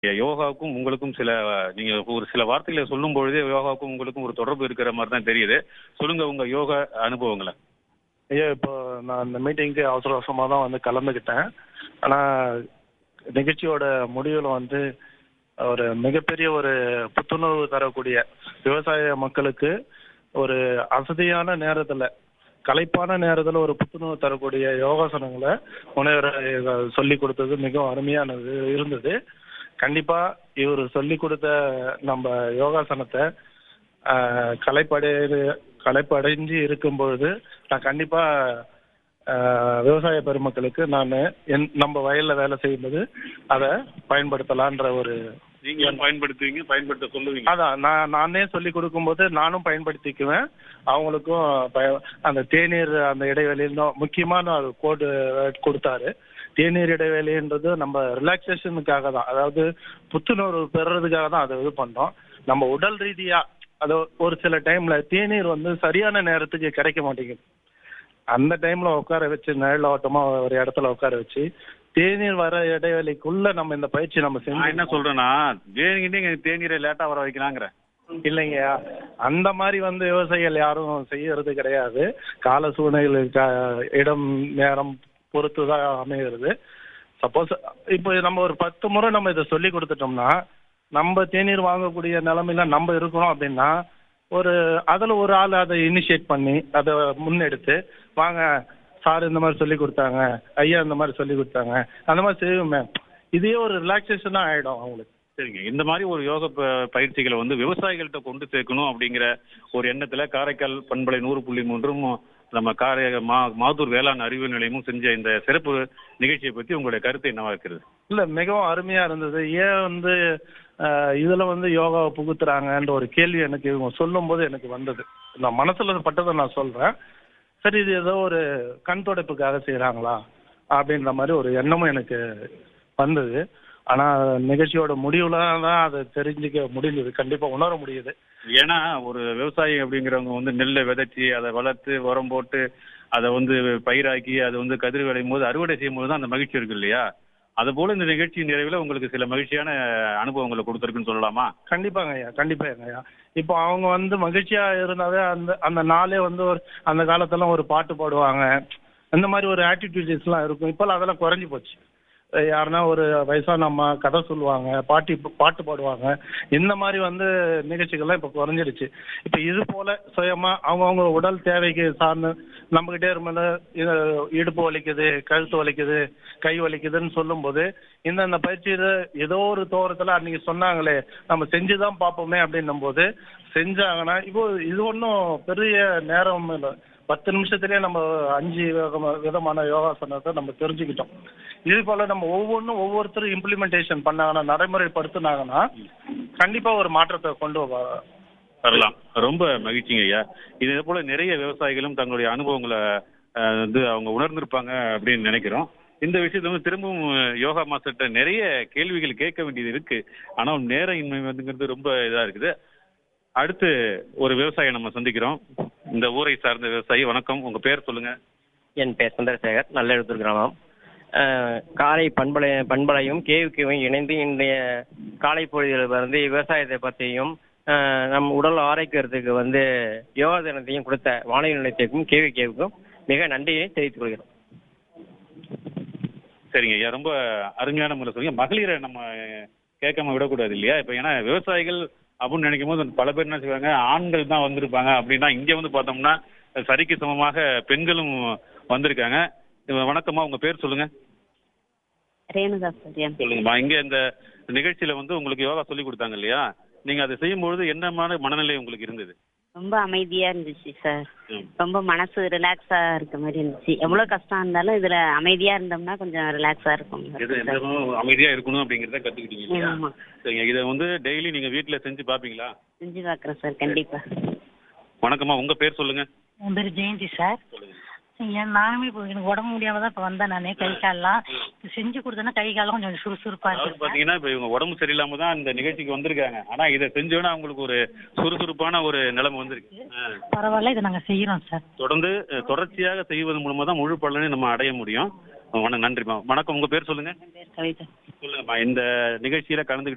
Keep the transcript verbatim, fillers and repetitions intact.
யோகாவுக்கும் உங்களுக்கும் சில நீங்க ஒரு சில வார்த்தைகளை சொல்லும் பொழுதே யோகாவுக்கும் உங்களுக்கும் ஒரு தொடர்பு இருக்கிற மாதிரி தான் தெரியுது. சொல்லுங்க உங்க யோகா அனுபவங்களை. ஐயா இப்போ நான் இந்த மீட்டிங்க்கு அவசர அவசரமாக தான் வந்து கலந்துக்கிட்டேன். ஆனால் நிகழ்ச்சியோட முடிவில் வந்து ஒரு மிகப்பெரிய ஒரு புத்துணர்வு தரக்கூடிய விவசாய மக்களுக்கு ஒரு அசதியான நேரத்தில் களைப்பான நேரத்தில் ஒரு புத்துணர்வு தரக்கூடிய யோகாசனங்களை முனைவர் சொல்லி கொடுத்தது மிகவும் அருமையானது இருந்தது. கண்டிப்பா இவர் சொல்லி கொடுத்த நம்ம யோகாசனத்தை களைப்படை களைப்படைஞ்சு இருக்கும் பொழுது நான் கண்டிப்பா விவசாய பெருமக்களுக்கு நான் என் நம்ம வயல்ல வேலை செய்யும்போது அதை பயன்படுத்தலான்ற ஒரு நீங்க பயன்படுத்துவீங்க பயன்படுத்த சொல்லுவீங்க. அதான் நான் நானே சொல்லி கொடுக்கும்போது நானும் பயன்படுத்திக்குவேன். அவங்களுக்கும் அந்த தேநீர் அந்த இடைவெளியில் முக்கியமான ஒரு கோடு கொடுத்தாரு. தேநீர் இடைவெளின்றது நம்ம ரிலாக்ஸேஷனுக்காக தான், அதாவது புத்துணர்வு பெறுறதுக்காக தான் அதை இது பண்றோம். நம்ம உடல் ரீதியா அது ஒரு சில டைம்ல தேநீர் வந்து சரியான நேரத்துக்கு கிடைக்க மாட்டேங்குது. அந்த டைம்ல உட்கார வச்சு நிழலோட்டமா ஒரு இடத்துல உட்கார வச்சு தேநீர் வர இடைவெளிக்குள்ள நம்ம இந்த பயிற்சி நம்ம செஞ்சு என்ன சொல்றேன்னா வேணுங்கிட்டே தேநீரை லேட்டா வர வைக்கலாங்கிற இல்லைங்க. அந்த மாதிரி வந்து விவசாயிகள் யாரும் செய்யறது கிடையாது. கால சூழ்நிலை இடம் நேரம் பொறுத்து தான் அமைகிறது. சப்போஸ் இப்போ நம்ம ஒரு பத்து முறை நம்ம இதை சொல்லி கொடுத்துட்டோம்னா நம்ம தேநீர் வாங்கக்கூடிய நிலைமையில நம்ம இருக்கிறோம் அப்படின்னா ஒரு அதில் ஒரு ஆள் அதை இனிஷியேட் பண்ணி அதை முன்னெடுத்து வாங்க சார் இந்த மாதிரி சொல்லி கொடுத்தாங்க, ஐயா இந்த மாதிரி சொல்லி கொடுத்தாங்க, அந்த மாதிரி செய்வோமே, இதே ஒரு ரிலாக்ஸேஷனாக ஆகிடும் அவங்களுக்கு. சரிங்க, இந்த மாதிரி ஒரு யோக பயிற்சிகளை வந்து விவசாயிகள்கிட்ட கொண்டு சேர்க்கணும் அப்படிங்கிற ஒரு எண்ணத்துல காரைக்கால் பண்பலை நூறு புள்ளி மூன்றும் நம்ம காரை மா மாதூர் வேளாண் அறிவியல் நிலையமும் செஞ்ச இந்த சிறப்பு நிகழ்ச்சியை பற்றி உங்களுடைய கருத்து என்னவா இருக்கிறது? இல்லை, மிகவும் அருமையா இருந்தது. ஏன் வந்து இதுல வந்து யோகாவை புகுத்துறாங்கன்ற ஒரு கேள்வி எனக்கு இவங்க சொல்லும் போது எனக்கு வந்தது. நான் மனசுல பட்டதை நான் சொல்றேன். சரி, இது ஏதோ ஒரு கண் துடைப்புக்காக செய்யறாங்களா அப்படின்ற மாதிரி ஒரு எண்ணமும் எனக்கு வந்தது. ஆனா நிகழ்ச்சியோட முடிவுல தான் அதை தெரிஞ்சுக்க முடிஞ்சது, கண்டிப்பா உணர முடியுது. ஏன்னா ஒரு விவசாயி அப்படிங்கிறவங்க வந்து நெல்லை விதைச்சி அதை வளர்த்து உரம் போட்டு அதை வந்து பயிராக்கி அதை வந்து கதிர் விளையும் போது அறுவடை செய்யும் போது தான் அந்த மகிழ்ச்சி இருக்கு இல்லையா? அது போல இந்த நிகழ்ச்சி நிறைவில் உங்களுக்கு சில மகிழ்ச்சியான அனுபவங்களை கொடுத்துருக்குன்னு சொல்லலாமா? கண்டிப்பாங்க ஐயா, கண்டிப்பாங்க ஐயா. இப்போ அவங்க வந்து மகிழ்ச்சியா இருந்தாவே அந்த அந்த நாளே வந்து ஒரு அந்த காலத்தெல்லாம் ஒரு பாட்டு பாடுவாங்க, இந்த மாதிரி ஒரு ஆட்டிடியூட்ஸ் எல்லாம் இருக்கும். இப்போல்லாம் அதெல்லாம் குறைஞ்சி போச்சு. யாருன்னா ஒரு வயசான அம்மா கதை சொல்லுவாங்க, பாட்டி பாட்டு பாடுவாங்க, இந்த மாதிரி வந்து நிகழ்ச்சிகள்லாம் இப்போ குறைஞ்சிருச்சு. இப்போ இது போல சுயமா அவங்கவுங்க உடல் தேவைக்கு சார்ந்து நம்மகிட்டே இருந்த இடுப்பு வலிக்குது, கழுத்து வலிக்குது, கை வலிக்குதுன்னு சொல்லும்போது இந்தந்த பயிற்சியில ஏதோ ஒரு தோரத்தில் அன்னைக்கு சொன்னாங்களே நம்ம செஞ்சுதான் பார்ப்போமே அப்படின்னும் போது செஞ்சாங்கன்னா இப்போ இது ஒன்றும் பெரிய நேரம் இல்லை. பத்து நிமிஷத்துலேயே நம்ம அஞ்சு விதமான யோகாசனத்தை நம்ம தெரிஞ்சுக்கிட்டோம். இது போல நம்ம ஒவ்வொன்றும் ஒவ்வொருத்தரும் இம்ப்ளிமெண்டேஷன் பண்ணாங்கன்னா, நடைமுறைப்படுத்தினாங்கன்னா கண்டிப்பா ஒரு மாற்றத்தை கொண்டு வரலாம். ரொம்ப மகிழ்ச்சிங்க ஐயா. இதே போல நிறைய விவசாயிகளும் தங்களுடைய அனுபவங்களை வந்து அவங்க உணர்ந்திருப்பாங்க அப்படின்னு நினைக்கிறோம். இந்த விஷயத்துல வந்து திரும்பவும் யோகா மாஸ்டர்கிட்ட நிறைய கேள்விகள் கேட்க வேண்டியது இருக்கு. ஆனால் நேரம் இன்மை வந்துங்கிறது ரொம்ப இதா இருக்குது. அடுத்து ஒரு விவசாயியை நம்ம சந்திக்கிறோம். இந்த ஊரை சார்ந்த விவசாயி. வணக்கம், உங்க பேர் சொல்லுங்க. என் பேர் சந்திரசேகர், நல்லெழுத்தூர் கிராமம். காலை பண்பலை பண்பலையும் கேவிக்கையும் இணைந்து இன்றைய காலை பொழுதில் வந்து விவசாயத்தை பற்றியும் நம் உடல் ஆரோக்கியத்துக்கு வந்து யோகா தினத்தையும் கொடுத்த வானொலி நிலையத்திற்கும் கேவிக்கைக்கும் மிக நன்றியை தெரிவித்துக் கொள்கிறோம். சரிங்க ஐயா, ரொம்ப அருமையான முறை சொல்லுங்க. மகளிரை நம்ம கேட்காம விடக்கூடாது இல்லையா? இப்போ ஏன்னா விவசாயிகள் அப்படின்னு நினைக்கும் போது பல பேர் என்ன செய்வாங்க, ஆண்கள் தான் வந்திருப்பாங்க அப்படின்னா இங்கே வந்து பார்த்தோம்னா சரிக்கு சமமாக பெண்களும் வந்திருக்காங்க. வணக்கம்மா, உங்க பேர் சொல்லுங்க. ரேணுகா. சொல்லுங்கம்மா, இங்க இந்த நிகழ்ச்சியில வந்து உங்களுக்கு யோகா சொல்லி கொடுத்தாங்க இல்லையா? நீங்க அதை செய்யும்பொழுது என்னமான மனநிலை உங்களுக்கு இருந்தது? ரொம்ப அமைதியா இருந்துச்சு சார். ரொம்ப மனசு ரிலாக்ஸா இருக்க மாதிரி இருந்துச்சு. எவ்வளவு கஷ்டம் இருந்தாலும் இதுல அமைதியா இருந்தோம்னா கொஞ்சம் ரிலாக்ஸா இருக்கும். அமைதியா இருக்கணும் அப்படிங்கறத கத்துக்கிட்டீங்க இல்லையா? சரிங்க, இதை வந்து டெய்லி நீங்க வீட்டுல செஞ்சு பாப்பீங்களா? செஞ்சு பாக்குறேன் சார், கண்டிப்பா. வணக்கம்மா, உங்க பேர் சொல்லுங்க. என் பேர் ஜெயந்தி சார். நானுமே இப்போ எனக்கு உடம்பு முடியாம தான் இப்போ வந்தேன். நானே கை கால்லாம் செஞ்சு கொடுத்தேன்னா கை காலம் கொஞ்சம் சுறுசுறுப்பா இருக்கு. பாத்தீங்கன்னா இப்ப இவங்க உடம்பு சரியில்லாம தான் இந்த நிகழ்ச்சிக்கு வந்திருக்காங்க. ஆனா இதை செஞ்சோன்னா அவங்களுக்கு ஒரு சுறுசுறுப்பான ஒரு நிலைமை வந்திருக்கு. பரவாயில்ல, இதை நாங்க செய்யறோம் சார். தொடர்ந்து தொடர்ச்சியாக செய்வதன் மூலமா தான் முழு பலனை நம்ம அடைய முடியும். நன்றிமா. வணக்கம், உங்க பேர் சொல்லுங்க. கவிதா. சொல்லுங்கம்மா, இந்த நிகழ்ச்சியில கலந்து